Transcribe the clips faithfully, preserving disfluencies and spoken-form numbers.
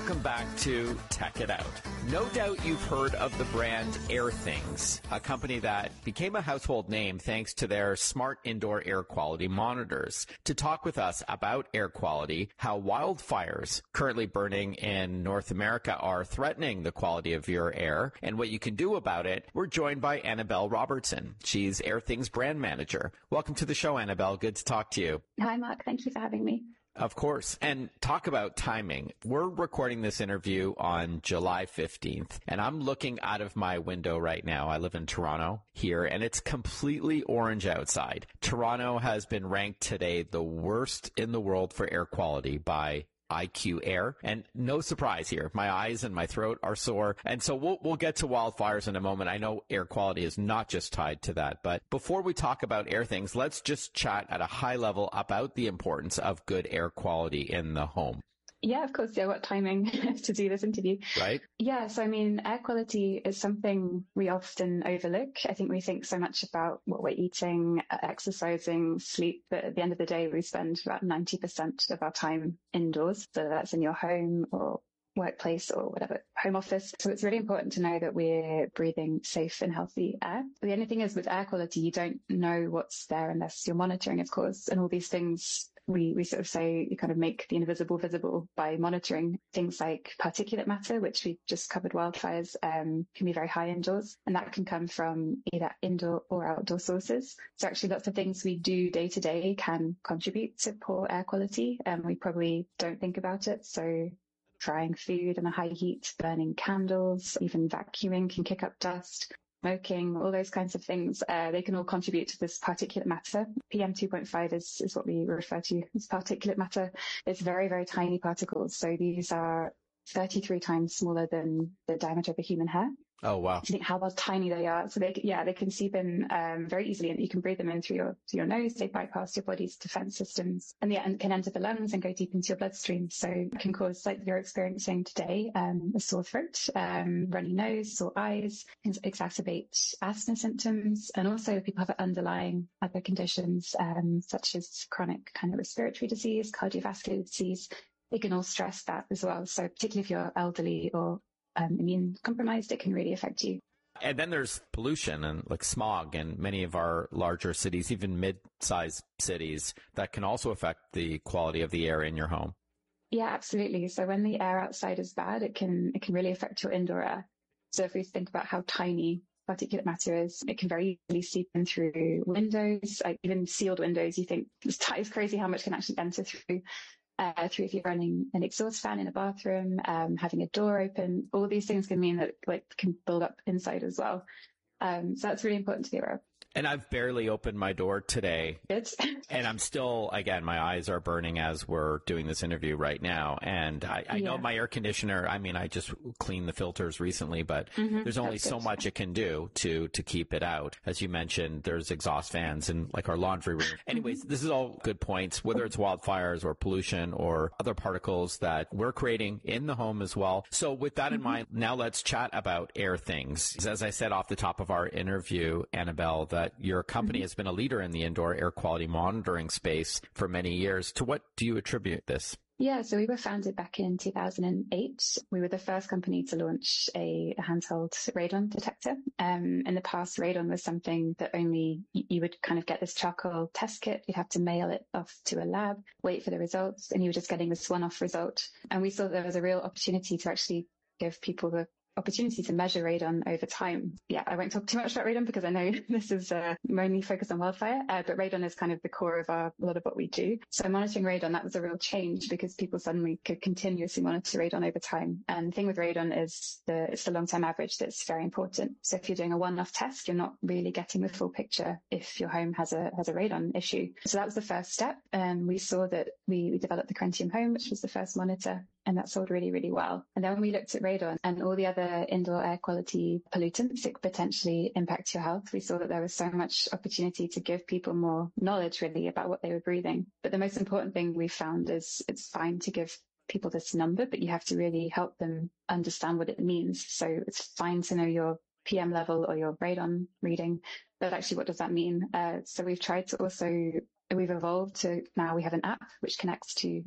welcome back to Tech It Out. No doubt you've heard of the brand AirThings, a company that became a household name thanks to their smart indoor air quality monitors. To talk with us about air quality, how wildfires currently burning in North America are threatening the quality of your air, and what you can do about it, we're joined by Annabelle Robertson. She's AirThings brand manager. Welcome to the show, Annabelle. Good to talk to you. Hi, Mark. Thank you for having me. Of course. And talk about timing. We're recording this interview on July fifteenth, and I'm looking out of my window right now. I live in Toronto here, and it's completely orange outside. Toronto has been ranked today the worst in the world for air quality by I Q Air. And no surprise here. My eyes and my throat are sore. And so we'll, we'll get to wildfires in a moment. I know air quality is not just tied to that. But before we talk about AirThings, let's just chat at a high level about the importance of good air quality in the home. Yeah, of course. Yeah, what timing to do this interview. Right. Yeah, so I mean, air quality is something we often overlook. I think we think so much about what we're eating, exercising, sleep, but at the end of the day, we spend about ninety percent of our time indoors, so that's in your home or workplace or whatever, home office. So it's really important to know that we're breathing safe and healthy air. The only thing is with air quality, you don't know what's there unless you're monitoring, of course, and all these things We, we sort of say you kind of make the invisible visible by monitoring things like particulate matter, which we just covered wildfires, um, can be very high indoors. And that can come from either indoor or outdoor sources. So actually lots of things we do day to day can contribute to poor air quality. And we probably don't think about it. So frying food in a high heat, burning candles, even vacuuming can kick up dust. Smoking, all those kinds of things, uh, they can all contribute to this particulate matter. P M two point five is, is what we refer to as particulate matter. It's very, very tiny particles. So these are thirty-three times smaller than the diameter of a human hair. Oh, wow. So think how tiny they are. So they, yeah, they can seep in um, very easily, and you can breathe them in through your through your nose. They bypass your body's defense systems, and yeah, and can enter the lungs and go deep into your bloodstream. So it can cause, like you're experiencing today, um, a sore throat, um, runny nose, sore eyes, can exacerbate asthma symptoms, and also people have underlying other conditions, um, such as chronic kind of respiratory disease, cardiovascular disease. They can all stress that as well. So particularly if you're elderly or Um, immune compromised, it can really affect you. And then there's pollution and like smog in many of our larger cities, even mid-sized cities, that can also affect the quality of the air in your home. Yeah, absolutely. So when the air outside is bad, it can it can really affect your indoor air. So if we think about how tiny particulate matter is, it can very easily seep in through windows, like even sealed windows. You think it's crazy how much can actually enter through. Uh, through if you're running an exhaust fan in a bathroom, um, having a door open, all these things can mean that like can build up inside as well. Um, so that's really important to be aware of. And I've barely opened my door today. Good. And I'm still, again, my eyes are burning as we're doing this interview right now. And I, I yeah. know my air conditioner, I mean, I just cleaned the filters recently, but mm-hmm. there's only so much it can do to, to keep it out. As you mentioned, there's exhaust fans in like our laundry room. Anyways, this is all good points, whether it's wildfires or pollution or other particles that we're creating in the home as well. So with that in mm-hmm. mind, now let's chat about AirThings. As I said off the top of our interview, Annabelle, that your company mm-hmm. has been a leader in the indoor air quality monitoring space for many years. To what do you attribute this? Yeah, so we were founded back in two thousand eight. We were the first company to launch a, a handheld radon detector. Um, in the past, radon was something that only you would kind of get this charcoal test kit. You'd have to mail it off to a lab, wait for the results, and you were just getting this one-off result. And we saw there was a real opportunity to actually give people the opportunity to measure radon over time. Yeah, I won't talk too much about radon because I know this is uh, mainly focused on wildfire, uh, but radon is kind of the core of our, a lot of what we do. So monitoring radon, that was a real change because people suddenly could continuously monitor radon over time. And the thing with radon is the, it's the long-term average that's very important. So if you're doing a one-off test, you're not really getting the full picture if your home has a, has a radon issue. So that was the first step. And we saw that we, we developed the Crentium Home, which was the first monitor. And that sold really, really well. And then when we looked at radon and all the other indoor air quality pollutants that could potentially impact your health, we saw that there was so much opportunity to give people more knowledge really about what they were breathing. But the most important thing we found is it's fine to give people this number, but you have to really help them understand what it means. So it's fine to know your P M level or your radon reading, but actually what does that mean? Uh, so we've tried to also We've evolved to now we have an app which connects to our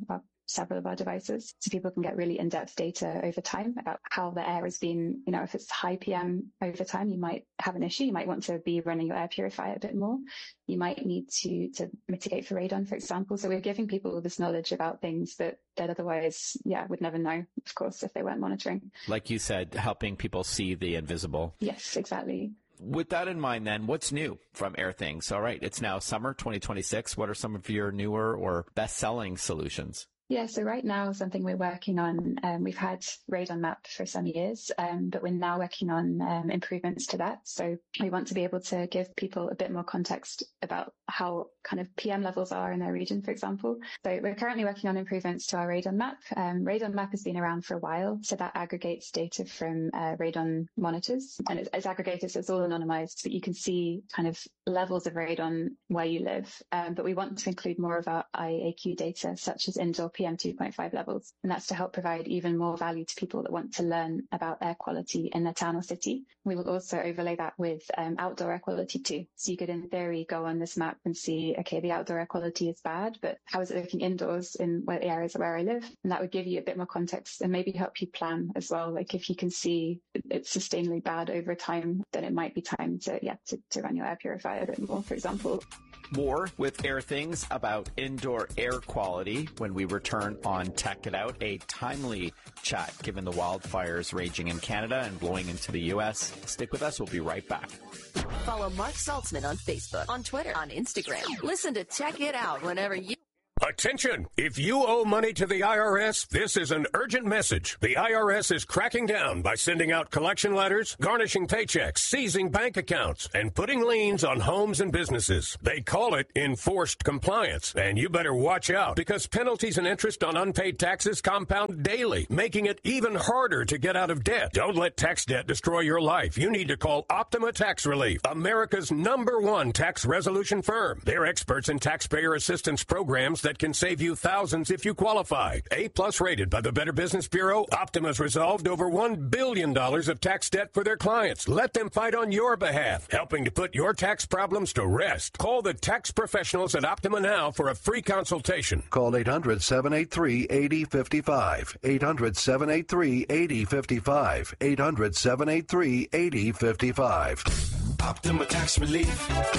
several of our devices. So people can get really in-depth data over time about how the air has been, you know, if it's high P M over time, you might have an issue. You might want to be running your air purifier a bit more. You might need to, to mitigate for radon, for example. So we're giving people all this knowledge about things that, that otherwise, yeah, would never know, of course, if they weren't monitoring. Like you said, helping people see the invisible. Yes, exactly. With that in mind, then, what's new from Airthings? All right, it's now summer twenty twenty-six. What are some of your newer or best-selling solutions? Yeah, so right now, something we're working on, um, we've had Radon Map for some years, um, but we're now working on um, improvements to that. So we want to be able to give people a bit more context about how kind of P M levels are in their region, for example. So we're currently working on improvements to our Radon Map. Um, Radon Map has been around for a while, so that aggregates data from uh, radon monitors, and it's, it's aggregated, so it's all anonymized, but you can see kind of levels of radon where you live. Um, but we want to include more of our I A Q data, such as indoor P M two point five levels. And that's to help provide even more value to people that want to learn about air quality in their town or city. We will also overlay that with um, outdoor air quality too. So you could, in theory, go on this map and see, okay, the outdoor air quality is bad, but how is it looking indoors in where the areas where I live? And that would give you a bit more context and maybe help you plan as well. Like if you can see it's sustainably bad over time, then it might be time to, yeah, to, to run your air purifier a bit more, for example. More with Airthings about indoor air quality when we return on Tech It Out, a timely chat given the wildfires raging in Canada and blowing into the U S. Stick with us. We'll be right back. Follow Mark Saltzman on Facebook, on Twitter, on Instagram. Listen to Tech It Out whenever you... Attention! If you owe money to the I R S, this is an urgent message. The I R S is cracking down by sending out collection letters, garnishing paychecks, seizing bank accounts, and putting liens on homes and businesses. They call it enforced compliance, and you better watch out because penalties and interest on unpaid taxes compound daily, making it even harder to get out of debt. Don't let tax debt destroy your life. You need to call Optima Tax Relief, America's number one tax resolution firm. They're experts in taxpayer assistance programs that can save you thousands if you qualify. A-plus rated by the Better Business Bureau, Optima's resolved over one billion dollars of tax debt for their clients. Let them fight on your behalf, helping to put your tax problems to rest. Call the tax professionals at Optima now for a free consultation. Call eight hundred, seven eight three, eight zero five five. eight hundred, seven eight three, eight zero five five. eight hundred, seven eight three, eight zero five five. Optima Tax Relief.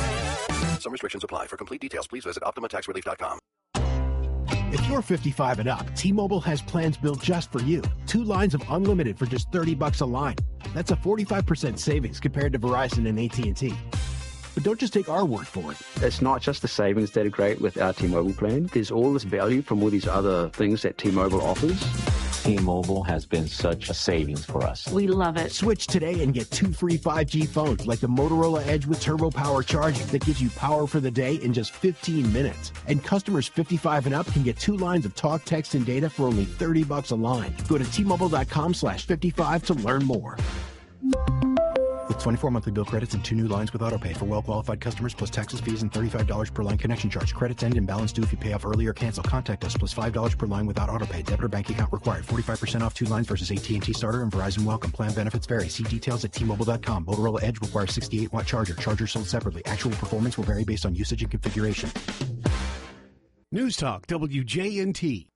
Some restrictions apply. For complete details, please visit optima tax relief dot com. If you're fifty-five and up, T-Mobile has plans built just for you. Two lines of unlimited for just thirty bucks a line. That's a forty-five percent savings compared to Verizon and A T and T. But don't just take our word for it. It's not just the savings that are great with our T-Mobile plan. There's all this value from all these other things that T-Mobile offers. T-Mobile has been such a savings for us. We love it. Switch today and get two free five G phones like the Motorola Edge with Turbo Power charging that gives you power for the day in just fifteen minutes. And customers fifty-five and up can get two lines of talk, text, and data for only thirty bucks a line. Go to T-Mobile.com slash 55 to learn more. With twenty-four monthly bill credits and two new lines with autopay for well-qualified customers plus taxes, fees, and thirty-five dollars per line connection charge. Credits end and balance due if you pay off early or cancel. Contact us plus five dollars per line without autopay. Debit or bank account required. forty-five percent off two lines versus A T and T Starter and Verizon Welcome. Plan benefits vary. See details at T Mobile dot com. Motorola Edge requires sixty-eight watt charger. Charger sold separately. Actual performance will vary based on usage and configuration. News Talk W J N T.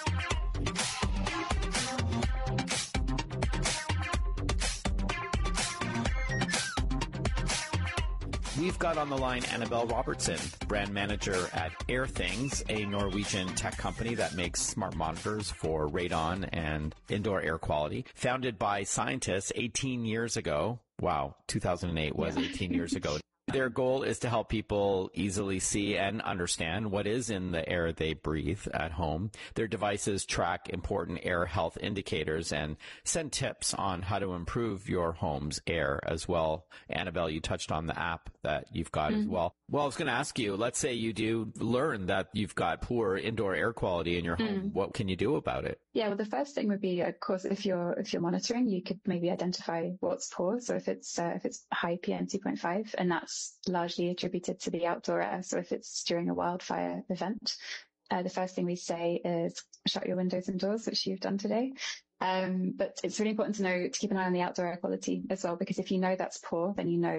We've got on the line Annabelle Robertson, brand manager at Airthings, a Norwegian tech company that makes smart monitors for radon and indoor air quality. Founded by scientists eighteen years ago. Wow, two thousand eight was eighteen years ago. Their goal is to help people easily see and understand what is in the air they breathe at home. Their devices track important air health indicators and send tips on how to improve your home's air as well. Annabelle, you touched on the app that you've got mm-hmm. as well. Well, I was going to ask you, let's say you do learn that you've got poor indoor air quality in your home. Mm. What can you do about it? Yeah, well, the first thing would be, of course, if you're if you're monitoring, you could maybe identify what's poor. So if it's uh, if it's high P M two point five, and that's largely attributed to the outdoor air. So if it's during a wildfire event, uh, the first thing we say is shut your windows and doors, which you've done today. Um, but it's really important to know to keep an eye on the outdoor air quality as well, because if you know that's poor, then you know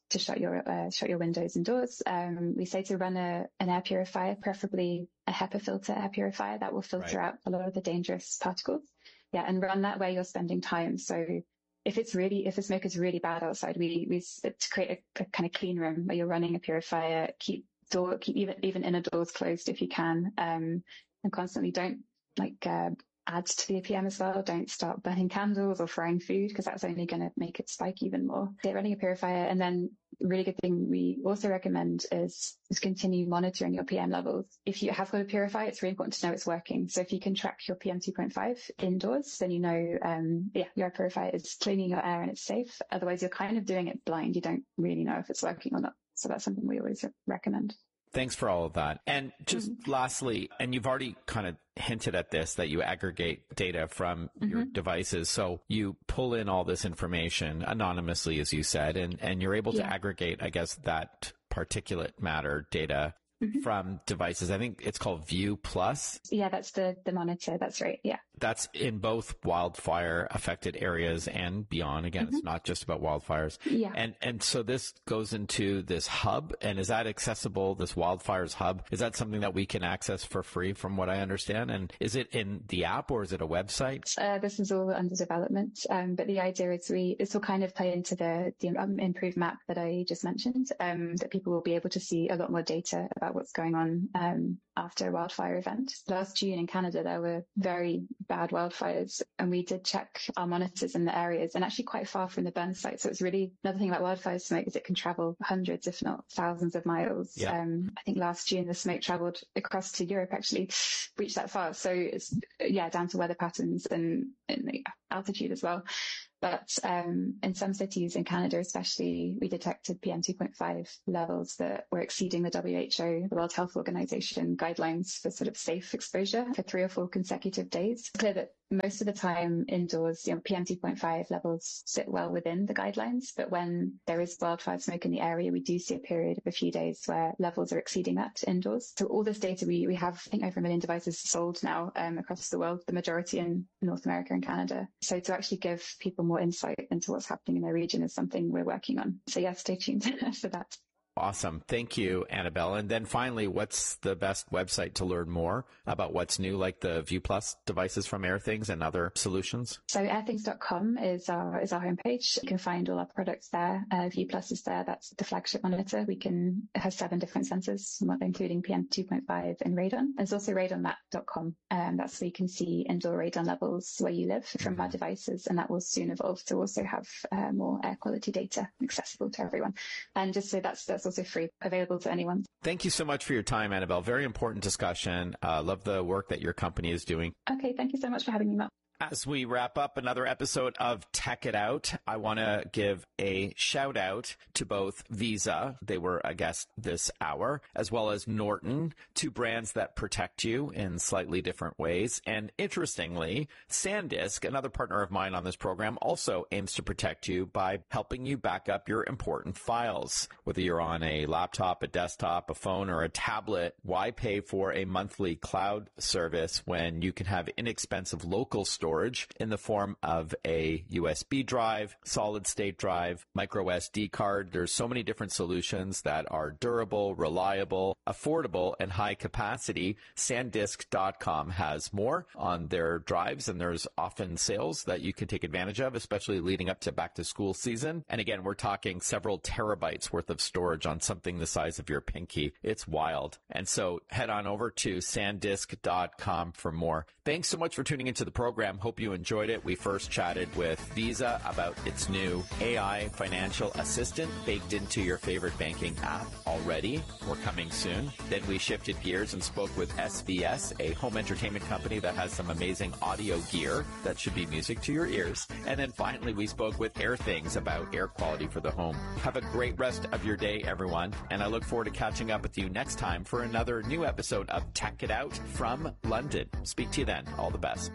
to shut your uh, shut your windows and doors. Um, we say to run a, an air purifier, preferably a HEPA filter air purifier that will filter right. out a lot of the dangerous particles. Yeah, and run that where you're spending time. So if it's really, if the smoke is really bad outside, we we to create a, a kind of clean room where you're running a purifier, keep door, keep even even inner doors closed if you can, um, and constantly don't like uh, add to the A P M as well. Don't start burning candles or frying food because that's only going to make it spike even more. So running a purifier, and then a really good thing we also recommend is is continue monitoring your P M levels. If you have got a purifier, it's really important to know it's working. So if you can track your P M two point five indoors, then you know, um, yeah, your purifier is cleaning your air and it's safe. Otherwise, you're kind of doing it blind. You don't really know if it's working or not. So that's something we always recommend. Thanks for all of that. And just mm-hmm. lastly, and you've already kind of hinted at this, that you aggregate data from mm-hmm. your devices. So you pull in all this information anonymously, as you said, and, and you're able yeah. to aggregate, I guess, that particulate matter data mm-hmm. from devices. I think it's called View Plus. Yeah, that's the, the monitor. That's right. Yeah. That's in both wildfire affected areas and beyond. Again, mm-hmm. it's not just about wildfires. Yeah. And, and so this goes into this hub. And is that accessible, this wildfires hub? Is that something that we can access for free from what I understand? And is it in the app or is it a website? Uh, this is all under development. Um, but the idea is we, this will kind of play into the, the um, improved map that I just mentioned, um, that people will be able to see a lot more data about what's going on, um, after a wildfire event. Last June in Canada, there were very bad wildfires, and we did check our monitors in the areas and actually quite far from the burn site. So it's really another thing about wildfire smoke is it can travel hundreds, if not thousands of miles. Yeah. Um, I think last June the smoke traveled across to Europe, actually reached that far. So it's, yeah, down to weather patterns and, and the altitude as well. But um, in some cities in Canada, especially, we detected P M two point five levels that were exceeding the W H O, the World Health Organization guidelines for sort of safe exposure for three or four consecutive days. It's clear that most of the time indoors, you know, P M two point five levels sit well within the guidelines. But when there is wildfire smoke in the area, we do see a period of a few days where levels are exceeding that indoors. So all this data, we, we have, I think, over a million devices sold now um, across the world, the majority in North America and Canada. So to actually give people more insight into what's happening in their region is something we're working on. So yeah, stay tuned for that. Awesome. Thank you, Annabelle. And then finally, what's the best website to learn more about what's new, like the View Plus devices from AirThings and other solutions? So airthings dot com is our is our homepage. You can find all our products there. Uh, View Plus is there. That's the flagship monitor. We can it has seven different sensors, including P M two point five and radon. There's also radon map dot com. Um, that's where you can see indoor radon levels where you live from mm-hmm. our devices, and that will soon evolve to also have uh, more air quality data accessible to everyone. And just so that's that's also free, available to anyone. Thank you so much for your time, Annabelle. Very important discussion. Uh, love the work that your company is doing. Okay, thank you so much for having me, Matt. As we wrap up another episode of Tech It Out, I want to give a shout out to both Visa, they were a guest this hour, as well as Norton, two brands that protect you in slightly different ways. And interestingly, SanDisk, another partner of mine on this program, also aims to protect you by helping you back up your important files. Whether you're on a laptop, a desktop, a phone, or a tablet, why pay for a monthly cloud service when you can have inexpensive local storage storage in the form of a U S B drive, solid state drive, micro S D card? There's so many different solutions that are durable, reliable, affordable, and high capacity. SanDisk dot com has more on their drives, and there's often sales that you can take advantage of, especially leading up to back to school season. And again, we're talking several terabytes worth of storage on something the size of your pinky. It's wild. And so head on over to SanDisk dot com for more. Thanks so much for tuning into the program. Hope you enjoyed it. We first chatted with Visa about its new A I financial assistant baked into your favorite banking app already. We're coming soon. Then we shifted gears and spoke with S V S, a home entertainment company that has some amazing audio gear that should be music to your ears. And then finally, we spoke with AirThings about air quality for the home. Have a great rest of your day, everyone. And I look forward to catching up with you next time for another new episode of Tech It Out from London. Speak to you then. All the best.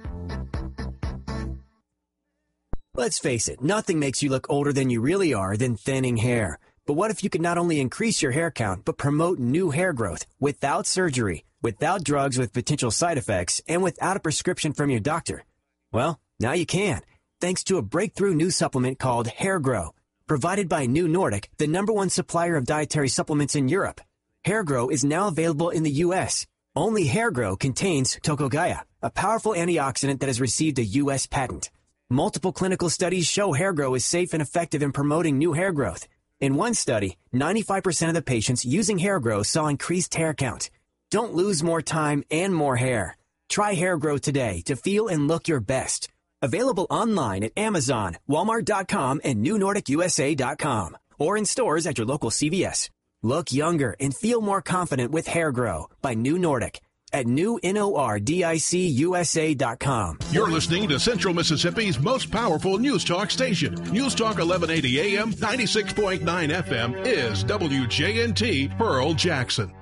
Let's face it, nothing makes you look older than you really are than thinning hair. But what if you could not only increase your hair count, but promote new hair growth without surgery, without drugs with potential side effects, and without a prescription from your doctor? Well, now you can, thanks to a breakthrough new supplement called Hair Grow. provided by New Nordic, the number one supplier of dietary supplements in Europe. HairGrow is now available in the U S. Only HairGrow contains Tocogaya, a powerful antioxidant that has received a U S patent. Multiple clinical studies show HairGrow is safe and effective in promoting new hair growth. In one study, ninety-five percent of the patients using HairGrow saw increased hair count. Don't lose more time and more hair. Try HairGrow today to feel and look your best. Available online at Amazon, Walmart dot com, and New Nordic U S A dot com, or in stores at your local C V S. Look younger and feel more confident with HairGrow by New Nordic at new nordic U S A dot com. You're listening to Central Mississippi's most powerful news talk station. News Talk eleven eighty A M, ninety-six point nine F M is W J N T Pearl Jackson.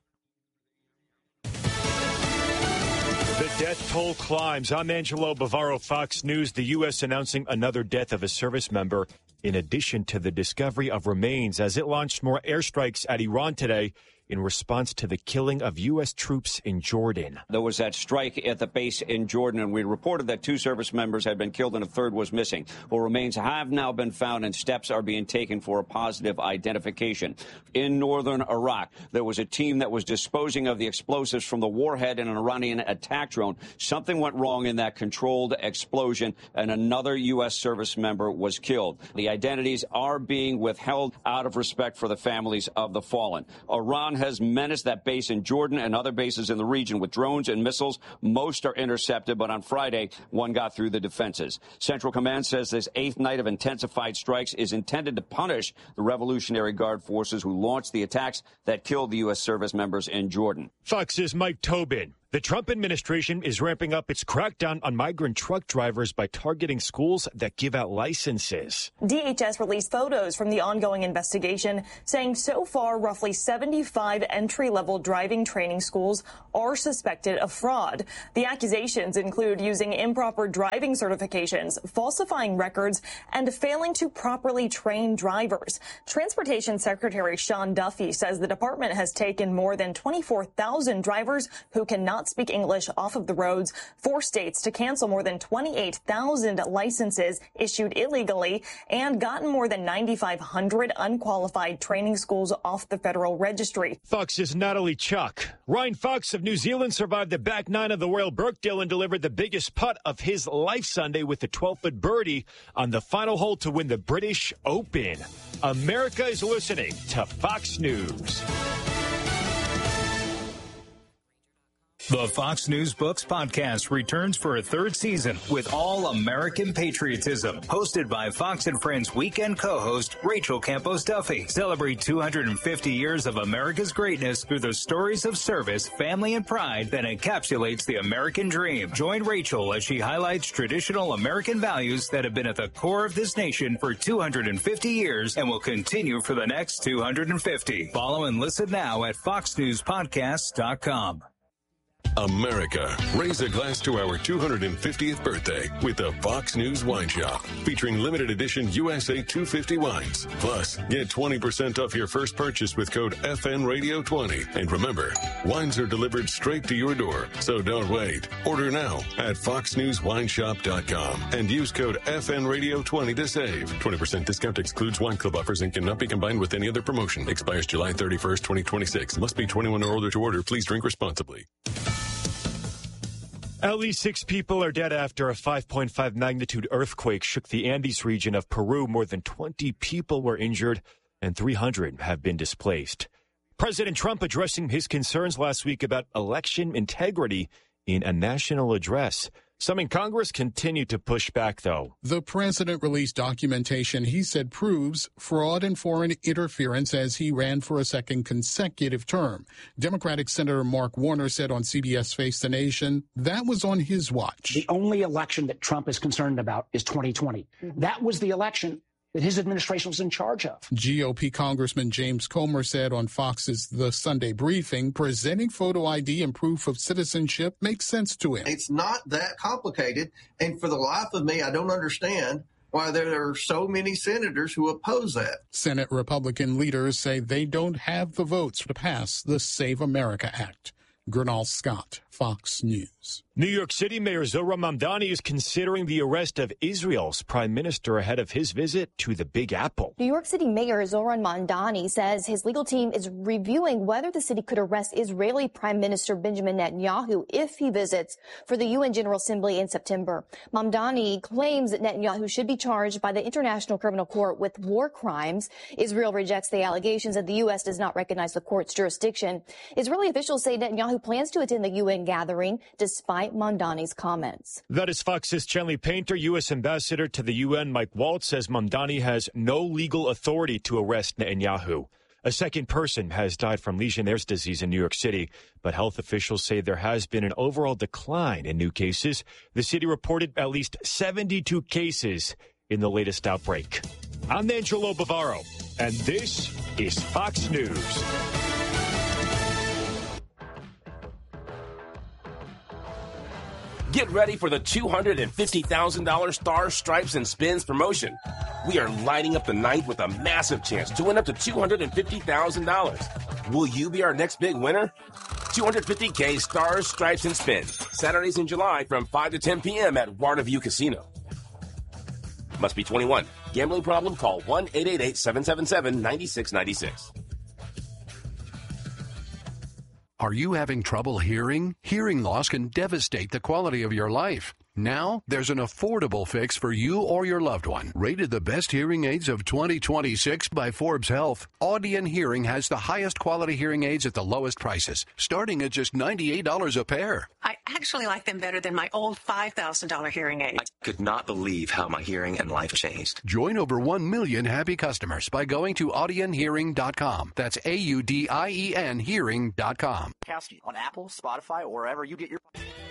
The death toll climbs. I'm Angelo Bavaro, Fox News. The U S announcing another death of a service member in addition to the discovery of remains as it launched more airstrikes at Iran today in response to the killing of U S troops in Jordan. There was that strike at the base in Jordan, and we reported that two service members had been killed and a third was missing. Well, remains have now been found, and steps are being taken for a positive identification. In northern Iraq, there was a team that was disposing of the explosives from the warhead in an Iranian attack drone. Something went wrong in that controlled explosion, and another U S service member was killed. The identities are being withheld out of respect for the families of the fallen. Iran has menaced that base in Jordan and other bases in the region with drones and missiles. Most are intercepted, but on Friday, one got through the defenses. Central Command says this eighth night of intensified strikes is intended to punish the Revolutionary Guard forces who launched the attacks that killed the U S service members in Jordan. Fox's Mike Tobin. The Trump administration is ramping up its crackdown on migrant truck drivers by targeting schools that give out licenses. D H S released photos from the ongoing investigation saying so far roughly seventy-five entry-level driving training schools are suspected of fraud. The accusations include using improper driving certifications, falsifying records, and failing to properly train drivers. Transportation Secretary Sean Duffy says the department has taken more than twenty-four thousand drivers who cannot speak English off of the roads, forced states to cancel more than twenty-eight thousand licenses issued illegally, and gotten more than ninety-five hundred unqualified training schools off the federal registry. Fox's Natalie Chuck. Ryan Fox of New Zealand survived the back nine of the Royal Birkdale and delivered the biggest putt of his life Sunday with a twelve-foot birdie on the final hole to win the British Open. America is listening to Fox News. The Fox News Books podcast returns for a third season with all American patriotism. Hosted by Fox and Friends weekend co-host Rachel Campos Duffy. Celebrate two hundred fifty years of America's greatness through the stories of service, family, and pride that encapsulates the American dream. Join Rachel as she highlights traditional American values that have been at the core of this nation for two hundred fifty years and will continue for the next two hundred fifty. Follow and listen now at fox news podcasts dot com. America, raise a glass to our two hundred fiftieth birthday with the Fox News Wine Shop, featuring limited edition U S A two fifty wines. Plus, get twenty percent off your first purchase with code F N Radio twenty. And remember, wines are delivered straight to your door, so don't wait. Order now at fox news wine shop dot com and use code F N Radio twenty to save. twenty percent discount excludes wine club offers and cannot be combined with any other promotion. Expires July thirty-first, twenty twenty-six. Must be twenty-one or older to order. Please drink responsibly. At least six people are dead after a five point five magnitude earthquake shook the Andes region of Peru. More than twenty people were injured and three hundred have been displaced. President Trump addressing his concerns last week about election integrity in a national address. Some in Congress continue to push back, though. The president released documentation he said proves fraud and foreign interference as he ran for a second consecutive term. Democratic Senator Mark Warner said on C B S Face the Nation that was on his watch. The only election that Trump is concerned about is twenty twenty. Mm-hmm. That was the election that his administration was in charge of. G O P Congressman James Comer said on Fox's The Sunday Briefing, presenting photo I D and proof of citizenship makes sense to him. It's not that complicated, and for the life of me, I don't understand why there are so many senators who oppose that. Senate Republican leaders say they don't have the votes to pass the Save America Act. Gernal Scott, Fox News. New York City Mayor Zohran Mamdani is considering the arrest of Israel's prime minister ahead of his visit to the Big Apple. New York City Mayor Zohran Mamdani says his legal team is reviewing whether the city could arrest Israeli Prime Minister Benjamin Netanyahu if he visits for the U N General Assembly in September. Mamdani claims that Netanyahu should be charged by the International Criminal Court with war crimes. Israel rejects the allegations and the U S does not recognize the court's jurisdiction. Israeli officials say Netanyahu plans to attend the U N gathering despite Mamdani's comments. That is Fox's Chandler Painter. U S Ambassador to the U N Mike Waltz says Mamdani has no legal authority to arrest Netanyahu. A second person has died from Legionnaire's disease in New York City, but health officials say there has been an overall decline in new cases. The city reported at least seventy-two cases in the latest outbreak. I'm Angelo Bavaro, and this is Fox News. Get ready for the two hundred fifty thousand dollars Stars, Stripes, and Spins promotion. We are lighting up the night with a massive chance to win up to two hundred fifty thousand dollars. Will you be our next big winner? two hundred fifty K Stars, Stripes, and Spins. Saturdays in July from five to ten p.m. at Waterview Casino. Must be twenty-one. Gambling problem? Call one eight eight eight, seven seven seven, nine six nine six. Are you having trouble hearing? Hearing loss can devastate the quality of your life. Now, there's an affordable fix for you or your loved one. Rated the best hearing aids of twenty twenty-six by Forbes Health, Audion Hearing has the highest quality hearing aids at the lowest prices, starting at just ninety-eight dollars a pair. I actually like them better than my old five thousand dollars hearing aid. I could not believe how my hearing and life changed. Join over one million happy customers by going to audion hearing dot com. That's A U D I E N hearing dot com. On Apple, Spotify, or wherever you get your...